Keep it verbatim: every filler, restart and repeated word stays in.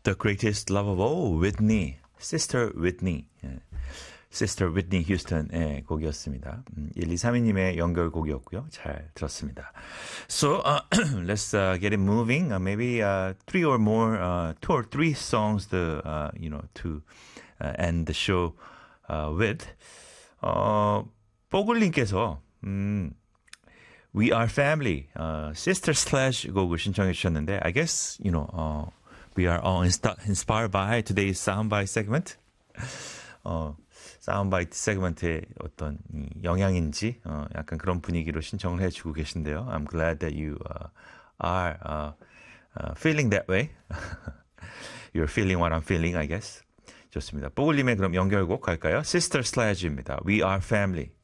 The Greatest Love of All, Whitney, Sister Whitney. 예. Sister Whitney Houston의 곡이었습니다. 음, 일이삼이님의 연결곡이었고요. 잘 들었습니다. So, uh, let's uh, get it moving. Uh, maybe uh, three or more, uh, two or three songs to, uh, you know, to uh, end the show uh, with. 어, 뽀글님께서 음, We Are Family, uh, Sister Slash 곡을 신청해 주셨는데, I guess, you know, uh, we are all insta- inspired by today's soundbite segment. 어, 사운드바이트 세그먼트의 어떤 영향인지 어, 약간 그런 분위기로 신청을 해주고 계신데요. I'm glad that you uh, are uh, uh, feeling that way. You're feeling what I'm feeling, I guess. 좋습니다. 뽀글님의 그럼 연결곡 갈까요? Sister Sledge입니다. We Are Family.